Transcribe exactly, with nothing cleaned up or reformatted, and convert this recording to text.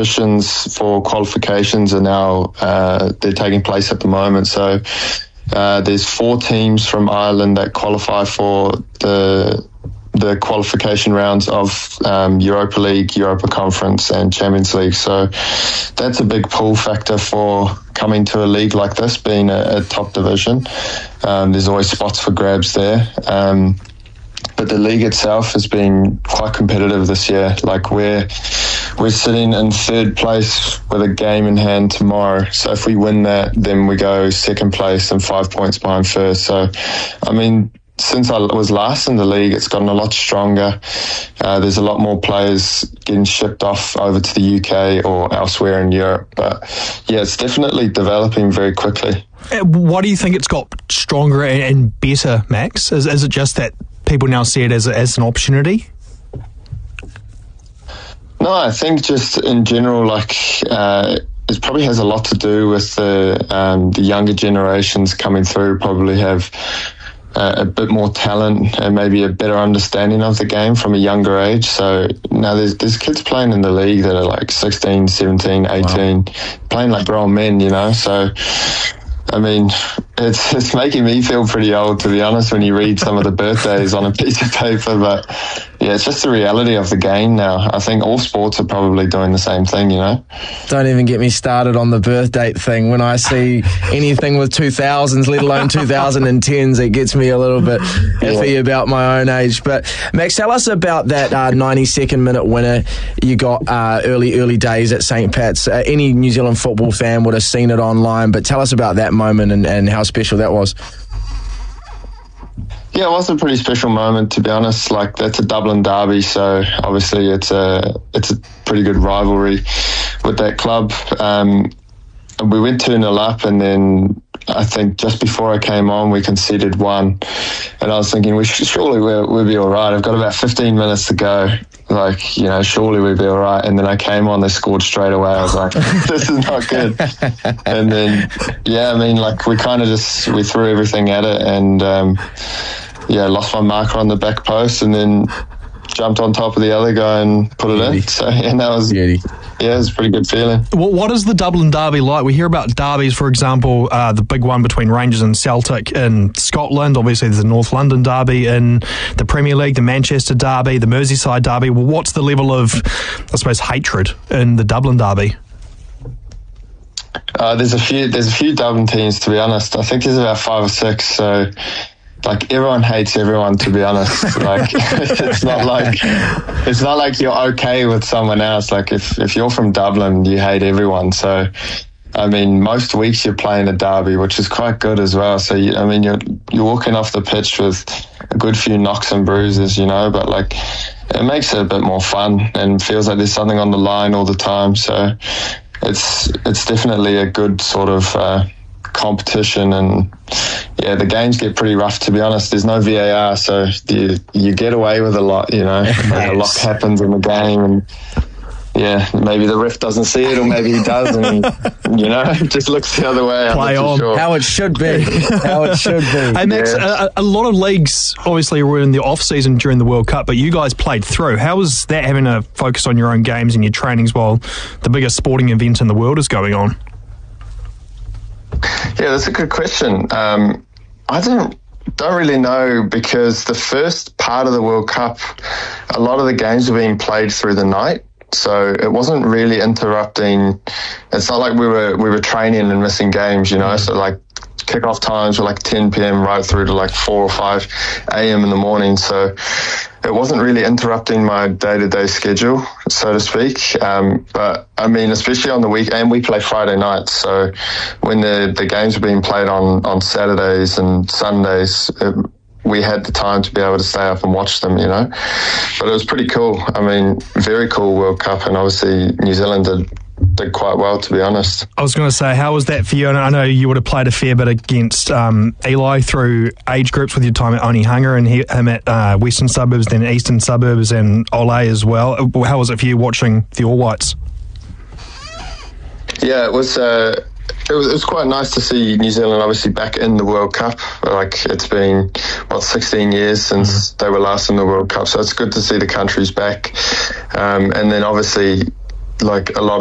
competitions for qualifications are now uh, they're taking place at the moment. So uh, there's four teams from Ireland that qualify for the the qualification rounds of um, Europa League, Europa Conference and Champions League. So that's a big pull factor for coming to a league like this, being a, a top division. Um, there's always spots for grabs there. Um, but the league itself has been quite competitive this year. Like we're, we're sitting in third place with a game in hand tomorrow. So if we win that, then we go second place and five points behind first. So, I mean, since I was last in the league, it's gotten a lot stronger. Uh, there's a lot more players getting shipped off over to the U K or elsewhere in Europe. But yeah, it's definitely developing very quickly. Why do you think it's got stronger and better, Max? Is, is it just that people now see it as, a, as an opportunity? No, I think just in general, like uh, it probably has a lot to do with the um, the younger generations coming through. Probably have Uh, a bit more talent and maybe a better understanding of the game from a younger age. So now there's there's kids playing in the league that are like sixteen, seventeen, eighteen, wow. playing like grown men, you know. So, I mean, it's it's making me feel pretty old, to be honest, when you read some of the birthdays on a piece of paper. But yeah, it's just the reality of the game now. I think all sports are probably doing the same thing, you know. Don't even get me started on the birth date thing. When I see anything with two thousands, let alone two thousand tens, it gets me a little bit iffy yeah. about my own age. But Max, tell us about that uh, ninety-second minute winner you got uh, early, early days at Saint Pat's. Uh, any New Zealand football fan would have seen it online, but tell us about that moment and, and how special that was. Yeah, it was a pretty special moment, to be honest. Like, that's a Dublin derby, so obviously it's a it's a pretty good rivalry with that club. Um, we went two nil up, and then I think just before I came on, we conceded one. And I was thinking, we should, surely we'll, we'll be all right. I've got about fifteen minutes to go. Like, you know, surely we'll be all right. And then I came on, they scored straight away. I was like, this is not good. And then, yeah, I mean, like, we kind of just, we threw everything at it, and um, yeah, lost my marker on the back post, and then jumped on top of the other guy and put it Beauty. in. So, and that was, Beauty. yeah, it was a pretty good feeling. Well, what is the Dublin derby like? We hear about derbies, for example, uh, the big one between Rangers and Celtic in Scotland. Obviously, there's the North London derby in the Premier League, the Manchester derby, the Merseyside derby. Well, what's the level of, I suppose, hatred in the Dublin derby? Uh, there's a few. There's a few Dublin teams, to be honest. I think there's about five or six. So, like, everyone hates everyone, to be honest. Like, it's not like it's not like you're okay with someone else. Like, if if you're from Dublin, you hate everyone. So, I mean, most weeks you're playing a derby, which is quite good as well. So, you, I mean, you're you're walking off the pitch with a good few knocks and bruises, you know. But like, it makes it a bit more fun and feels like there's something on the line all the time. So, it's it's definitely a good sort of Uh, competition, and yeah, the games get pretty rough, to be honest. There's no V A R, so you you get away with a lot, you know. Like, a lot happens in the game, and yeah, maybe the ref doesn't see it, or maybe he does, and you know, just looks the other way. Play on. Sure. How it should be. How it should be. Hey Max, yeah. a, a lot of leagues obviously were in the off season during the World Cup, but you guys played through. How was that, having to focus on your own games and your trainings while the biggest sporting event in the world is going on? Yeah, that's a good question. Um, I don't don't really know, because the first part of the World Cup, a lot of the games were being played through the night, so it wasn't really interrupting. It's not like we were we were training and missing games, you know. So like, kickoff times were like ten p.m. right through to like four or five a.m. in the morning. So it wasn't really interrupting my day-to-day schedule, so to speak. Um, but I mean, especially on the week, and we play Friday nights. So when the, the games were being played on, on Saturdays and Sundays, it, we had the time to be able to stay up and watch them, you know. But it was pretty cool. I mean, very cool World Cup, and obviously New Zealand did did quite well, to be honest. I was going to say, how was that for you? And I know you would have played a fair bit against um, Eli through age groups with your time at Onehunga, and he, him at uh, Western Suburbs, then Eastern Suburbs, and Ole as well. How was it for you watching the All Whites? Yeah, it was. Uh, it was. It was quite nice to see New Zealand obviously back in the World Cup. Like, it's been what sixteen years since mm-hmm. they were last in the World Cup, so it's good to see the countries back. Um, and then obviously, like, a lot